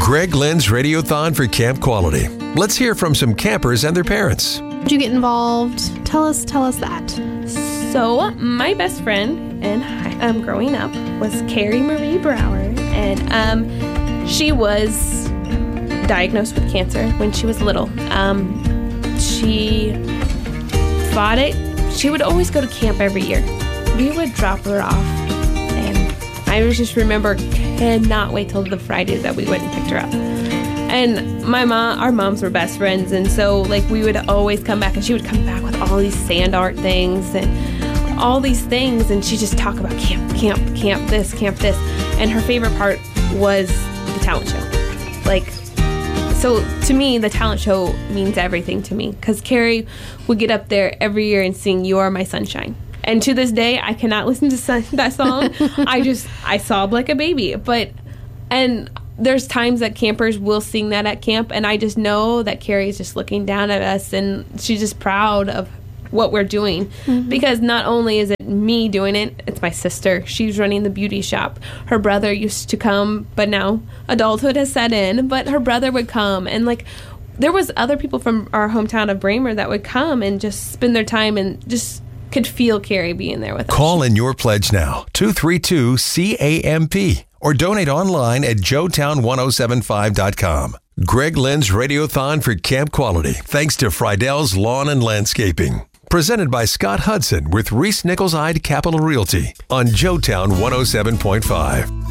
Greg Lynn's Radiothon for Camp Quality. Let's hear from some campers and their parents. Did you get involved? Tell us that. So, my best friend and growing up was Carrie Marie Brower, and she was diagnosed with cancer when she was little. She fought it. She would always go to camp every year. We would drop her off, and I just remember cannot wait till the Friday that we went and picked her up. And our moms were best friends, and so like we would always come back, and she would come back with all these sand art things and all these things, and she'd just talk about camp this, and her favorite part was the talent show. Like, so to me, the talent show means everything to me, because Carrie would get up there every year and sing "You Are My Sunshine." And to this day, I cannot listen to that song. I sob like a baby. And there's times that campers will sing that at camp, and I just know that Carrie's just looking down at us, and she's just proud of what we're doing. Mm-hmm. Because not only is it me doing it, it's my sister. She's running the beauty shop. Her brother used to come, but now adulthood has set in, but her brother would come, and like there was other people from our hometown of Bramer that would come and just spend their time and just could feel Carrie being there with us. Call in your pledge now, 232-CAMP, or donate online at joetown1075.com. Greg Lynn's Radiothon for Camp Quality, thanks to Friedell's Lawn and Landscaping. Presented by Scott Hudson with Reese Nichols-Ide Capital Realty on Joetown 107.5.